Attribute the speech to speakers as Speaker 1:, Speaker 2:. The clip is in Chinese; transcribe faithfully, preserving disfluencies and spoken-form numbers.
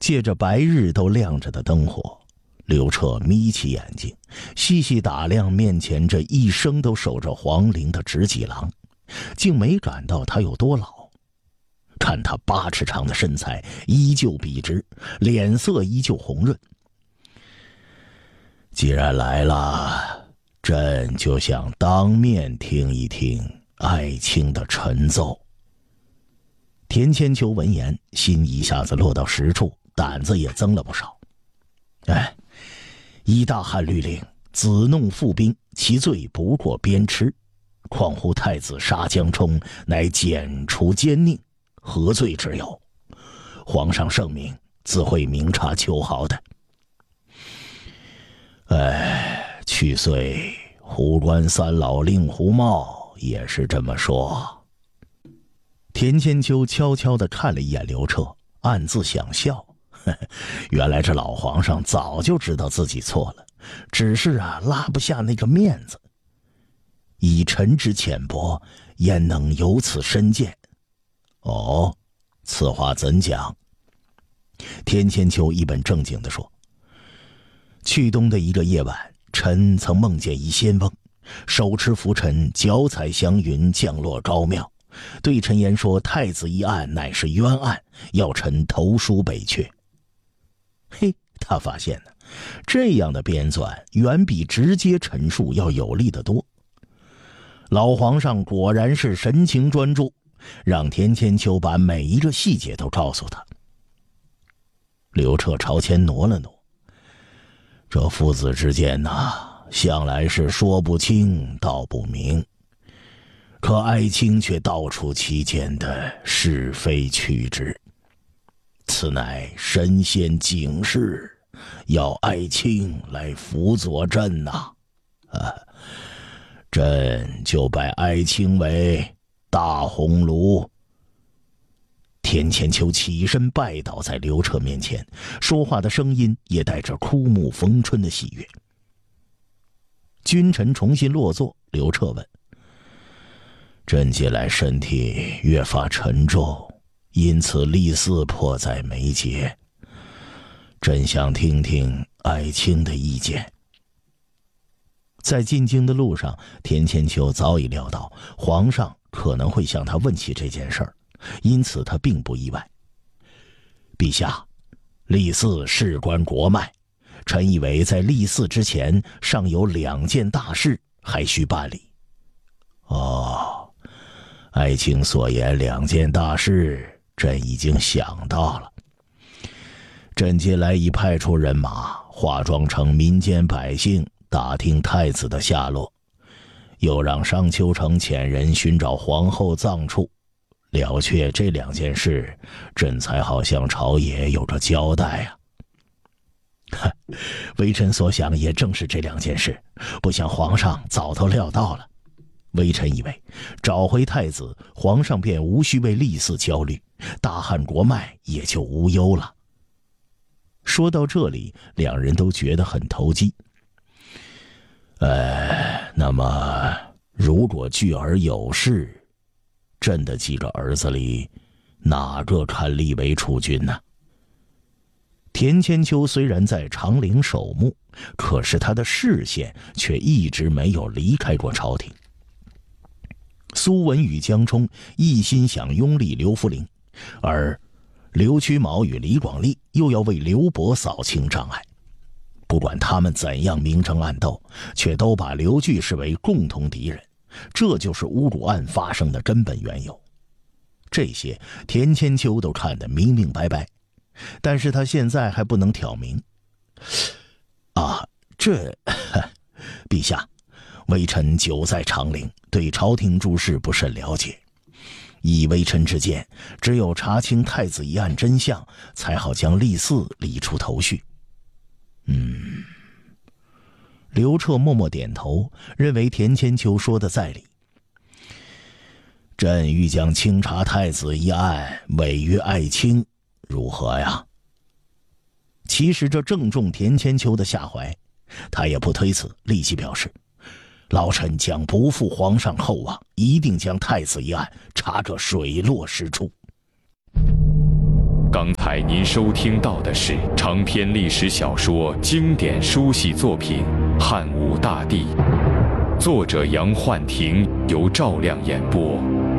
Speaker 1: 借着白日都亮着的灯火，刘彻眯起眼睛，细细打量面前这一生都守着皇陵的直戟郎，竟没感到他有多老。看他八尺长的身材依旧笔直，脸色依旧红润。既然来了，朕就想当面听一听爱卿的陈奏。田千秋闻言，心一下子落到实处，胆子也增了不少。哎，依大汉律令，子弄父兵，其罪不过鞭笞，况乎太子杀江充，乃剪除奸佞，何罪之有？皇上圣明，自会明察秋毫的。哎，去岁湖关三老令狐茂也是这么说。田千秋悄悄地看了一眼刘彻，暗自想笑，呵呵，原来这老皇上早就知道自己错了，只是啊拉不下那个面子。以臣之浅薄，焉能有此深见？哦，此话怎讲？田千秋一本正经地说。去冬的一个夜晚，臣曾梦见一仙翁，手持拂尘，脚踩祥云，降落高庙，对臣言说太子一案乃是冤案，要臣投书北阙。嘿，他发现呢，这样的编纂远比直接陈述要有力得多。老皇上果然是神情专注，让田千秋把每一个细节都告诉他。刘彻朝前挪了挪，这父子之间呐、啊，向来是说不清道不明，可爱卿却道出其间的是非曲直，此乃神仙警示，要爱卿来辅佐朕呐、啊！啊，朕就拜爱卿为大鸿胪。田千秋起身拜倒在刘彻面前，说话的声音也带着枯木逢春的喜悦。君臣重新落座，刘彻问：朕近来身体越发沉重，因此立嗣迫在眉睫，朕想听听爱卿的意见。在进京的路上，田千秋早已料到皇上可能会向他问起这件事儿，因此他并不意外。陛下，立嗣事关国脉，臣以为在立嗣之前尚有两件大事还需办理。哦，爱卿所言两件大事，朕已经想到了。朕近来已派出人马化妆成民间百姓，打听太子的下落，又让商丘城遣人寻找皇后葬处，了却这两件事，朕才好向朝野有个交代啊。微臣所想也正是这两件事，不想皇上早都料到了。微臣以为找回太子，皇上便无需为立嗣焦虑，大汉国脉也就无忧了。说到这里，两人都觉得很投机。呃，那么如果巨儿有事，朕的几个儿子里，哪个堪立为储君呢？田千秋虽然在长陵守墓，可是他的视线却一直没有离开过朝廷。苏文与江充一心想拥立刘弗陵，而刘屈毛与李广利又要为刘伯扫清障碍。不管他们怎样明争暗斗，却都把刘据视为共同敌人，这就是巫蛊案发生的根本缘由。这些田千秋都看得明明白白，但是他现在还不能挑明。啊，这陛下，微臣久在长陵，对朝廷诸事不甚了解，以微臣之见，只有查清太子一案真相，才好将立嗣理出头绪。嗯，刘彻默默点头，认为田千秋说的在理。朕欲将清查太子一案委于爱卿，如何呀？其实这正中田千秋的下怀，他也不推辞，立即表示：老臣将不负皇上厚望，一定将太子一案查个水落石出。
Speaker 2: 刚才您收听到的是长篇历史小说经典书系作品《汉武大帝》，作者杨焕廷，由赵亮演播。